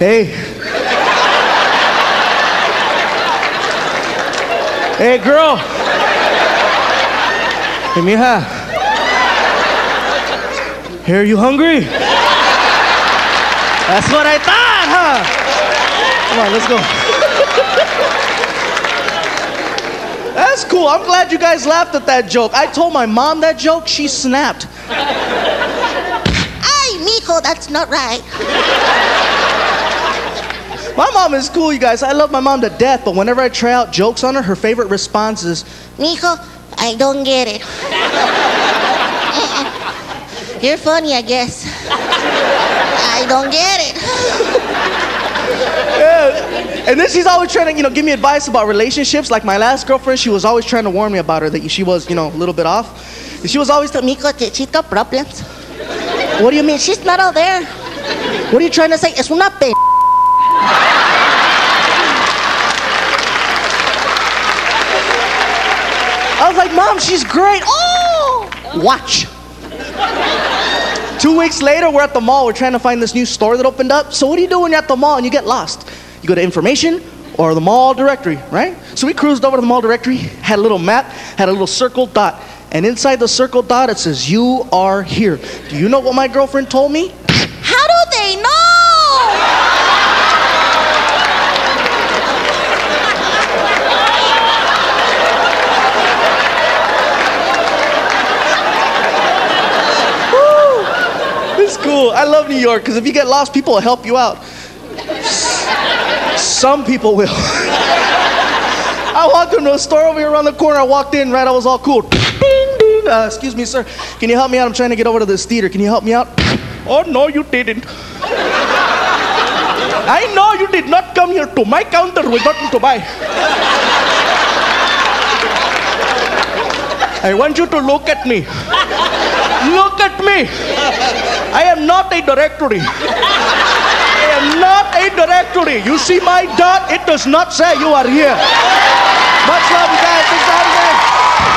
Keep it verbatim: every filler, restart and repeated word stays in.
Hey. Hey, girl. Hey, mija. Hey, are you hungry? That's what I thought, huh? Come on, let's go. That's cool. I'm glad you guys laughed at that joke. I told my mom that joke, she snapped. Ay, mijo, that's not right. My mom is cool, you guys. I love my mom to death, but whenever I try out jokes on her, her favorite response is, Mijo, I don't get it. You're funny, I guess. I don't get it. Yeah. And then she's always trying to, you know, give me advice about relationships. Like my last girlfriend, she was always trying to warn me about her, that she was, you know, a little bit off. And she was always telling me, Mijo, she's got problems. what do you mean? She's She's not out there. What are you trying to say? Es una p... I was like, Mom, she's great. Oh, watch. Two weeks later, we're at the mall. We're trying to find this new store that opened up. So what do you do when you're at the mall and you get lost? You go to information or the mall directory, right? So we cruised over to the mall directory, had a little map, had a little circle dot. And inside the circle dot, it says, you are here. Do you know what my girlfriend told me? How do they know? It's cool. I love New York because if you get lost, people will help you out. Some people will. I walked into a store over here around the corner. I walked in, right? I was all cool. Ding, ding. Uh, excuse me, sir. Can you help me out? I'm trying to get over to this theater. Can you help me out? Oh, no, you didn't. I know you did not come here to my counter with nothing to buy. I want you to look at me. Look at me. I am not a directory. I am not a directory. You see my dot? It does not say you are here. Much love, you guys.